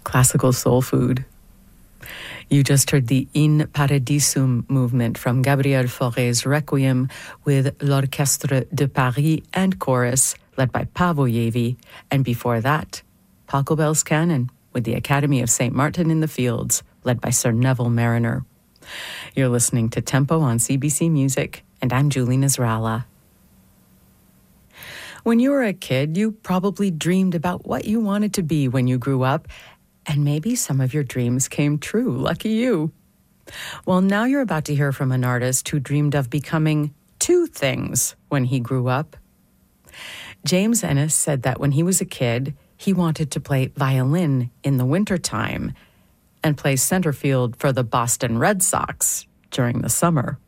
classical soul food. You just heard the In Paradisum movement from Gabriel Fauré's Requiem with l'Orchestre de Paris and chorus led by Pavoyevi, and before that, Pachelbel's Canon with the Academy of St. Martin in the Fields led by Sir Neville Mariner. You're listening to Tempo on CBC Music, and I'm Julie Nasrallah. When you were a kid, you probably dreamed about what you wanted to be when you grew up, and maybe some of your dreams came true. Lucky you. Well, now you're about to hear from an artist who dreamed of becoming two things when he grew up. James Ennis said that when he was a kid, he wanted to play violin in the wintertime and play center field for the Boston Red Sox during the summer.